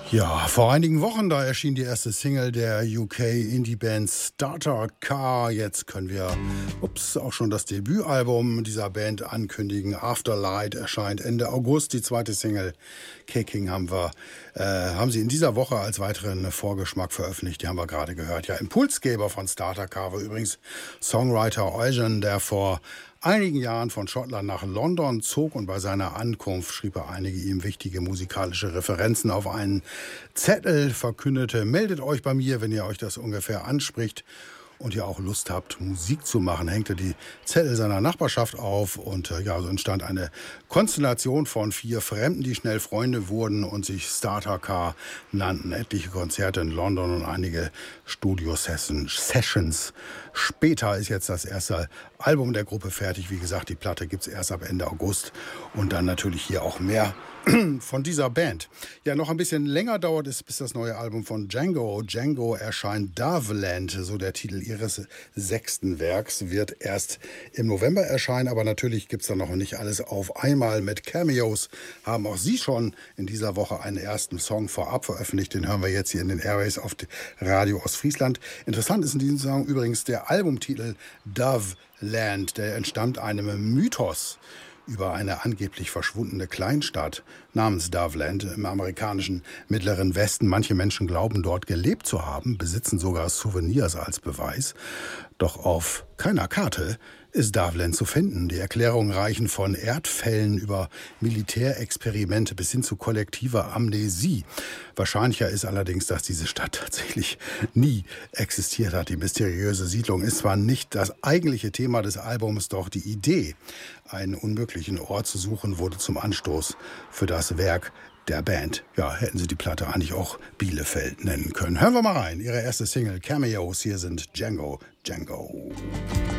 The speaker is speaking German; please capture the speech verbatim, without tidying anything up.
Ja, vor einigen Wochen, da erschien die erste Single der U K-Indie-Band Starter Car. Jetzt können wir, ups, auch schon das Debütalbum dieser Band ankündigen. Afterlight erscheint Ende August. Die zweite Single, Kicking, haben wir, äh, haben sie in dieser Woche als weiteren Vorgeschmack veröffentlicht. Die haben wir gerade gehört. Ja, Impulsgeber von Starter Car war übrigens Songwriter Eugen, der vor einigen Jahren von Schottland nach London zog, und bei seiner Ankunft schrieb er einige ihm wichtige musikalische Referenzen auf einen Zettel, verkündete: Meldet euch bei mir, wenn ihr euch das ungefähr anspricht und ihr auch Lust habt, Musik zu machen. Hängte die Zettel seiner Nachbarschaft auf, und äh, ja, so entstand eine Konstellation von vier Fremden, die schnell Freunde wurden und sich Starter Car nannten. Etliche Konzerte in London und einige Studio-Sessions. Später ist jetzt das erste Album der Gruppe fertig. Wie gesagt, die Platte gibt's erst ab Ende August, und dann natürlich hier auch mehr von dieser Band. Ja, noch ein bisschen länger dauert es, bis das neue Album von Django. Django erscheint Doveland, so der Titel ihres sechsten Werks, wird erst im November erscheinen, aber natürlich gibt's da noch nicht alles auf einmal. Mit Cameos haben auch sie schon in dieser Woche einen ersten Song vorab veröffentlicht. Den hören wir jetzt hier in den Airways auf Radio Ostfriesland. Interessant ist in diesem Song übrigens der Albumtitel Doveland. Der entstammt einem Mythos über eine angeblich verschwundene Kleinstadt namens Doveland im amerikanischen Mittleren Westen. Manche Menschen glauben, dort gelebt zu haben, besitzen sogar Souvenirs als Beweis. Doch auf keiner Karte ist Doveland zu finden. Die Erklärungen reichen von Erdfällen über Militärexperimente bis hin zu kollektiver Amnesie. Wahrscheinlicher ist allerdings, dass diese Stadt tatsächlich nie existiert hat. Die mysteriöse Siedlung ist zwar nicht das eigentliche Thema des Albums, doch die Idee, einen unmöglichen Ort zu suchen, wurde zum Anstoß für das Werk der Band. Ja, hätten sie die Platte eigentlich auch Bielefeld nennen können. Hören wir mal rein. Ihre erste Single, Cameos. Hier sind Django, Django.